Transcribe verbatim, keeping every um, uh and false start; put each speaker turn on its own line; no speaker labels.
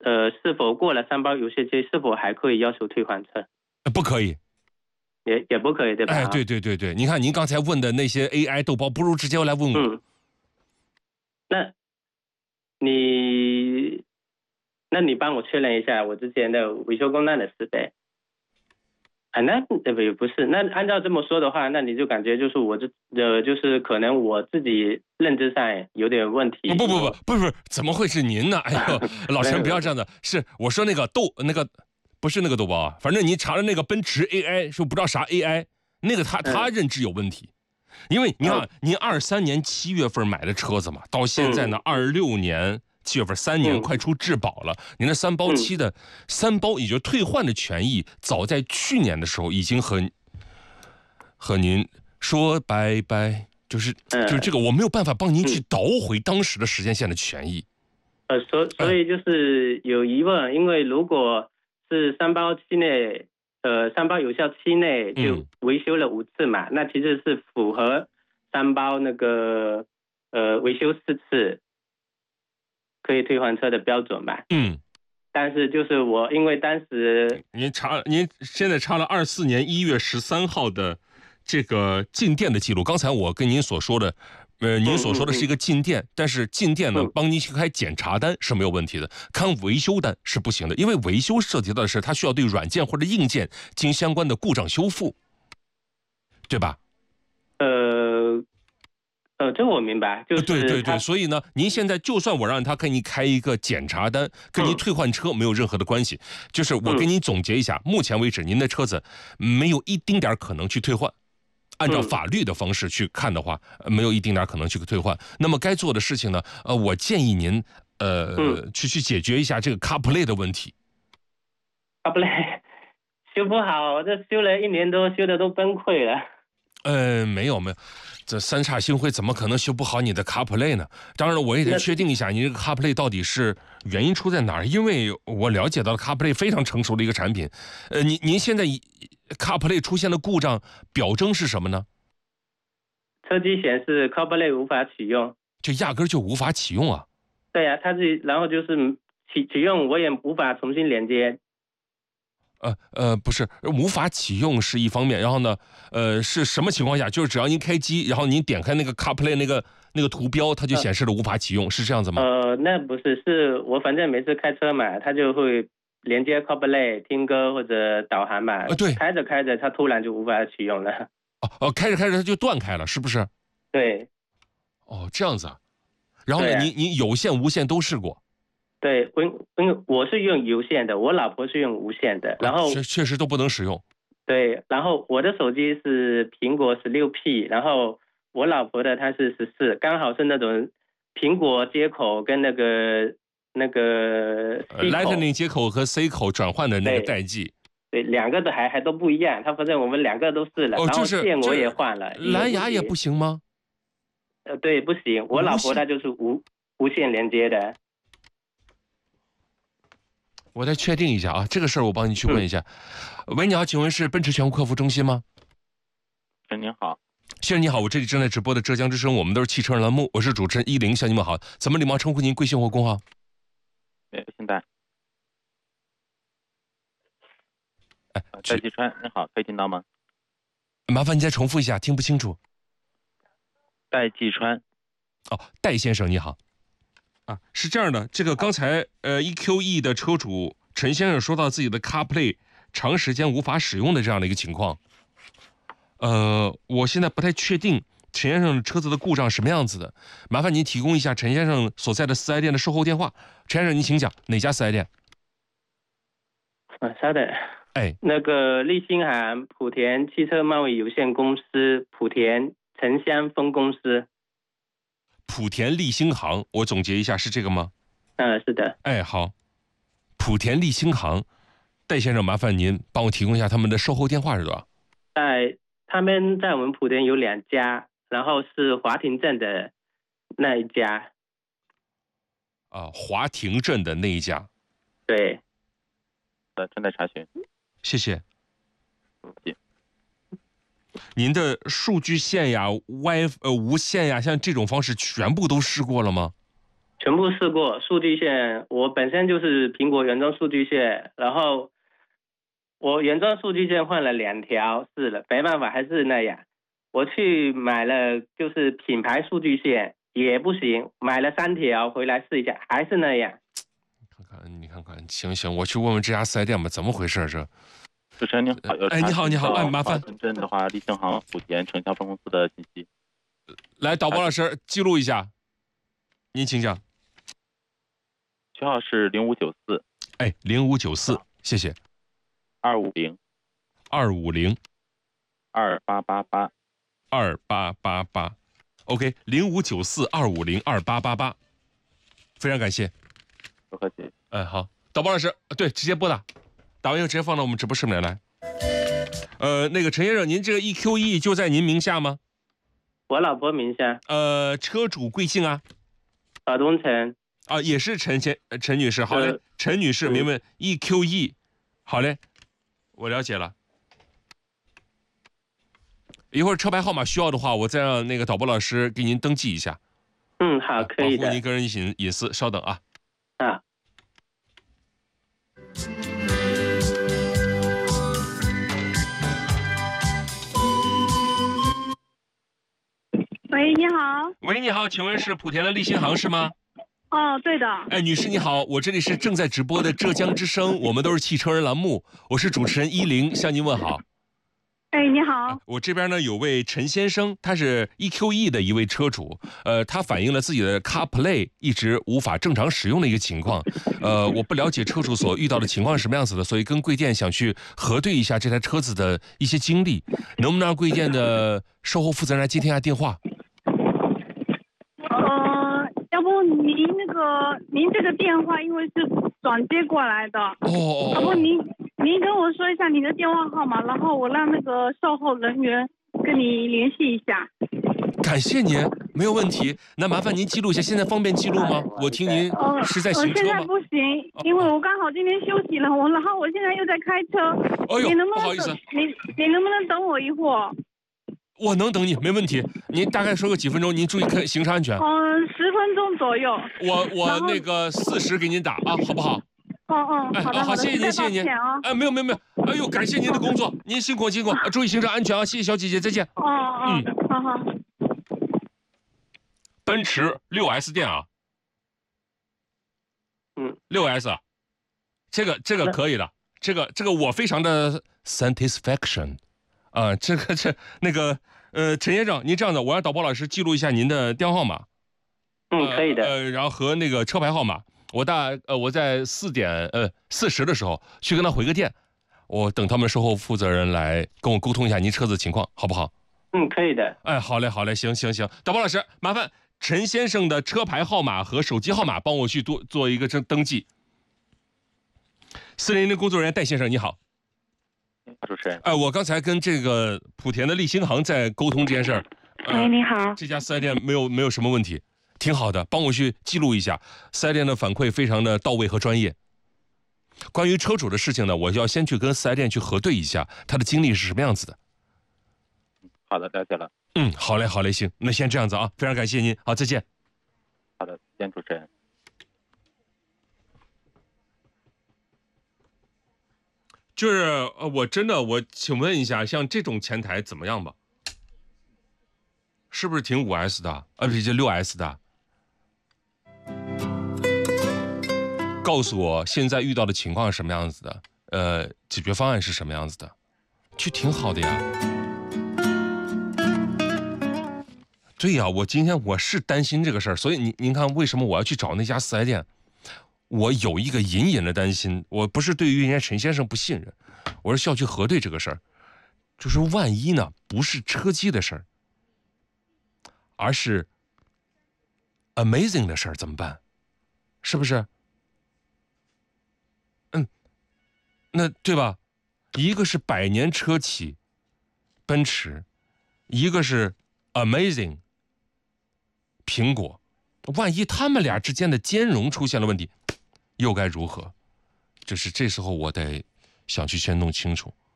呃，是否过了三包油泄期，是否还可以要求退换车？
不可以，
也也不可以，对吧？
哎，对对对对，您看您刚才问的那些 A I 豆包，不如直接来问我。
嗯，那你那你帮我确认一下我之前的维修工单的事呗。啊，那呃也不是，那按照这么说的话，那你就感觉就是我这呃，就是可能我自己认知上有点问题。
不不不不不不，怎么会是您呢？哎呦，老陈不要这样的，是我说那个豆那个不是那个豆包啊，反正你查了那个奔驰 A I， 说不知道啥 A I， 那个他他认知有问题，因为你看您二三年七月份买的车子嘛，到现在呢二六年。七月份三年快出质保了，您的三包期的三包，也就是退换的权益，早在去年的时候已经和和您说拜拜，就是就是这个我没有办法帮您去倒回当时的时间线的权益。
呃，所所以就是有疑问，因为如果是三包期内，呃，三包有效期内就维修了五次嘛，那其实是符合三包那个呃维修四次。可以退换车的标准吧？
嗯，
但是就是我，因为当时
您查，您现在查了二四年一月十三号的这个进店的记录。刚才我跟您所说的，呃，您所说的是一个进店，嗯嗯嗯但是进店呢，帮您去开检查单是没有问题的，看维修单是不行的，因为维修涉及到的是它需要对软件或者硬件进行相关的故障修复，对吧？
呃。呃，这我明白，就是
对对对，所以呢，您现在就算我让他给你开一个检查单，跟您退换车没有任何的关系。嗯、就是我给您总结一下，目前为止您的车子没有一丁点可能去退换，按照法律的方式去看的话，嗯、没有一丁点可能去退换。那么该做的事情呢，呃，我建议您呃、嗯、去去解决一下这个 CarPlay 的问题。
CarPlay 修不好，这修了一年多，修的都崩溃了。
呃，没有没有，这三叉星辉怎么可能修不好你的 CarPlay 呢？当然了，我也得确定一下你这个 CarPlay 到底是原因出在哪儿，因为我了解到 CarPlay 非常成熟的一个产品。呃，您您现在 CarPlay 出现的故障表征是什么呢？
车机显示 CarPlay 无法启用，
就压根就无法启用啊？
对呀、啊，它是然后就是启启用我也无法重新连接。
呃呃，不是，无法启用是一方面，然后呢，呃，是什么情况下？就是只要您开机，然后您点开那个 CarPlay 那个那个图标，它就显示了无法启用，呃、是这样子吗？
呃，那不是，是我反正每次开车嘛，它就会连接 CarPlay 听歌或者导航嘛。
呃，对，
开着开着，它突然就无法启用了。
哦哦，开着开着它就断开了，是不是？
对。
哦，这样子啊。然后呢，你你有线无线都试过？
对，因因为我是用有线的，我老婆是用无线的，然后、
啊、确确实都不能使用。
对，然后我的手机是苹果十六 P， 然后我老婆的它是十四，刚好是那种苹果接口跟那个那个 C 口、
呃、Lightning 接口和 C 口转换的那个代际。
对，两个的还还都不一样，他反正我们两个都试了，
哦、
然后线我也换了。
蓝牙也不行吗？
呃，对，不行，我老婆她就是无无线连接的。
我再确定一下啊，这个事儿我帮你去问一下。嗯、喂，你好，请问是奔驰全国客服中心吗？
哎，您好，
先生你好，我这里正在直播的浙江之声，我们都是汽车栏目，我是主持人依林，向你们好，怎么礼貌称呼您贵姓或工号？
哎，现在，
哎，
戴继川，你好，可以听到吗？
麻烦你再重复一下，听不清楚。
戴继川，
哦，戴先生你好。啊，是这样的，这个刚才呃 E Q E 的车主陈先生说到自己的 CarPlay 长时间无法使用的这样的一个情况，呃，我现在不太确定陈先生车子的故障什么样子的，麻烦您提供一下陈先生所在的四 S 店的售后电话。陈先生，您请讲，哪家四 S 店？
啊，稍等，
哎，
那个立新行莆田汽车贸易有限公司莆田城乡分公司。
莆田立新行，我总结一下是这个吗？
嗯、呃，是的。
哎，好，莆田立新行，戴先生，麻烦您帮我提供一下他们的售后电话是多少？
在他们在我们莆田有两家，然后是华亭镇的那一家。
啊，华亭镇的那一家。
对。
呃，正在查询。
谢谢。
谢。
您的数据线呀、WiFi 呃无线呀，像这种方式全部都试过了吗？
全部试过，数据线我本身就是苹果原装数据线，然后我原装数据线换了两条试了，没办法还是那样。我去买了就是品牌数据线也不行，买了三条回来试一下还是那样。
看看你看看，行行，我去问问这家四 S 店吧，怎么回事这？
主持人您好，
哎，你好，你好，哎，麻烦。
深圳的话，立信行莆田承销分公司的信息。
来，导播老师记录一下，您请讲。
区号是零五九四。
哎，零五九四，谢谢。
二五零。
二五零。
二八八八。
二八八八。OK， 零五九四二五零二八八八，非常感谢。
不客气。
哎，好，导播老师，对，直接拨打。打完以后直接放到我们直播室里来。呃，那个陈先生，您这个 E Q E 就在您名下吗？
我老婆名下。
呃，车主贵姓啊？
尔东城。
啊，也是陈先陈女士。好嘞，陈女士，明白 E Q E。好嘞，我了解了。一会儿车牌号码需要的话，我再让那个导播老师给您登记一下。
嗯，好，可以的。
保护您个人隐隐私，稍等啊。
啊。
喂，你好。
喂，你好，请问是莆田的立信行是吗？
哦，对的。
哎，女士你好，我这里是正在直播的浙江之声，我们都是汽车人栏目，我是主持人依林，向您问好。
哎，你好。
我这边呢有位陈先生，他是 E Q E 的一位车主，呃，他反映了自己的 CarPlay 一直无法正常使用的一个情况，呃，我不了解车主所遇到的情况是什么样子的，所以跟贵店想去核对一下这台车子的一些经历，能不能让贵店的售后负责人来接听一下电话？
呃，要不您那个您这个电话因为是转接过来的，
哦，
要不您您跟我说一下你的电话号码，然后我让那个售后人员跟你联系一下。
感谢您，没有问题。那麻烦您记录一下，现在方便记录吗？我听您是在行车吗？
呃、现在不行，因为我刚好今天休息了，我然后我现在又在开车。
哎呦，
你能不能
不好意思，
你你能不能等我一会儿？
我能等你，没问题。您大概说个几分钟，您注意看行车安全。
嗯、呃，十分钟左右。
我我那个四十给您打啊，好不好？
哦哦，
哎，
好的
好，谢谢您，谢谢您。哎，没有没有没有，哎呦，感谢您的工作，您辛苦辛苦，注意行车安全啊！谢谢小姐姐，再见。
哦哦，嗯，好好。
奔驰六 S 店啊，
嗯，
六 S， 这个这个可以的，这个这个我非常的 satisfaction， 啊、呃，这个这那个呃，陈先生，您这样的，我让导播老师记录一下您的电话号码。
嗯，可以的。
呃，然后和那个车牌号码，我大呃我在四点呃四十的时候去跟他回个电，我等他们售后负责人来跟我沟通一下您车子的情况，好不好？
嗯，可以的。
哎，好嘞，好嘞，行行行，导播老师，麻烦陈先生的车牌号码和手机号码帮我去做做一个登登记。四零零工作人员戴先生，你好。
主持人。
哎，我刚才跟这个莆田的立新行在沟通这件事儿。
哎、呃，你好。
这家四 S 店没有没有什么问题，挺好的，帮我去记录一下。四 S 店的反馈非常的到位和专业。关于车主的事情呢，我就要先去跟四 S 店去核对一下他的经历是什么样子的。
好的，了解了。
嗯，好嘞，好嘞，行，那先这样子啊，非常感谢您，好，再见。
好的，再见，主持人。
就是呃，我真的，我请问一下，像这种前台怎么样吧？是不是挺五 S 的？呃，不是六 S 的？告诉我现在遇到的情况是什么样子的？呃，解决方案是什么样子的？就挺好的呀。对呀，我今天我是担心这个事儿，所以您您看，为什么我要去找那家四 S 店？我有一个隐隐的担心，我不是对于人家陈先生不信任，我是需要去核对这个事儿，就是万一呢，不是车机的事儿，而是 amazing 的事儿怎么办？是不是？嗯，那对吧？一个是百年车企，奔驰，一个是 amazing。苹果，万一他们俩之间的兼容出现了问题，又该如何？就是这时候我得想去先弄清楚。